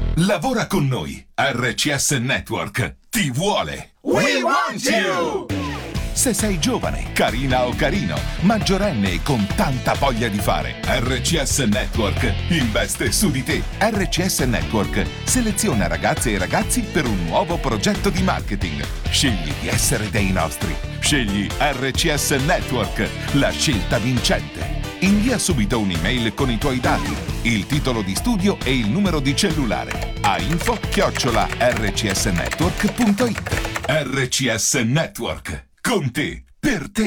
Lavora con noi. RCS Network ti vuole. We want you! Se sei giovane, carina o carino, maggiorenne e con tanta voglia di fare, RCS Network investe su di te. RCS Network seleziona ragazze e ragazzi per un nuovo progetto di marketing. Scegli di essere dei nostri. Scegli RCS Network, la scelta vincente. Invia subito un'email con i tuoi dati, il titolo di studio e il numero di cellulare a info@rcsnetwork.it. RCS Network, con te, per te.